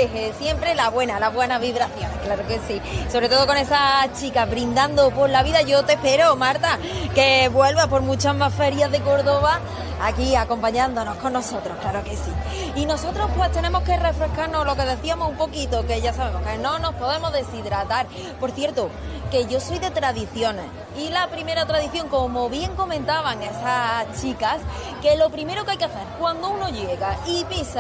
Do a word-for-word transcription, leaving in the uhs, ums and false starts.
deje siempre la buena, las buenas vibraciones, claro que sí. Sobre todo con esas chicas brindando por la vida. Yo te espero, Marta, que vuelvas por muchas más ferias de Córdoba, aquí acompañándonos con nosotros, claro que sí. Y nosotros pues tenemos que refrescarnos, lo que decíamos un poquito, que ya sabemos que no nos podemos deshidratar. Por cierto, que yo soy de tradiciones, y la primera tradición, como bien comentaban esas chicas, que lo primero que hay que hacer cuando uno llega y pisa